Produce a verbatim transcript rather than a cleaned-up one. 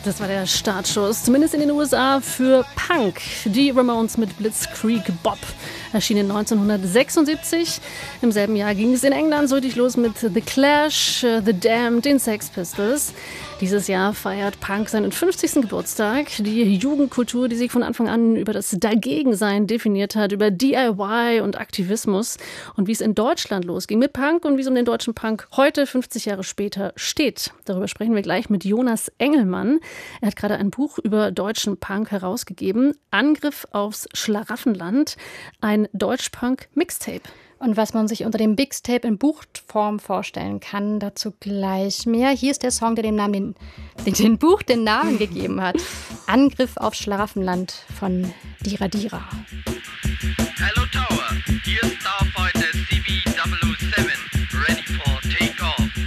Das war der Startschuss, zumindest in den U S A, für Punk. Die Ramones mit Blitzkrieg Bob erschienen neunzehnhundertsechsundsiebzig. Im selben Jahr ging es in England so richtig los mit The Clash, The Damned, den Sex Pistols. Dieses Jahr feiert Punk seinen fünfzigsten Geburtstag. Die Jugendkultur, die sich von Anfang an über das Dagegensein definiert hat, über D I Y und Aktivismus und wie es in Deutschland losging mit Punk und wie es um den deutschen Punk heute, fünfzig Jahre später, steht. Darüber sprechen wir gleich mit Jonas Engelmann. Er hat gerade ein Buch über deutschen Punk herausgegeben. Angriff aufs Schlaraffenland, ein Deutsch-Punk-Mixtape. Und was man sich unter dem Mixtape in Buchform vorstellen kann, dazu gleich mehr. Hier ist der Song, der dem Namen den, den, den Buch den Namen gegeben hat. Angriff auf Schlaraffenland von Dira Dira. Hallo Tower, hier ist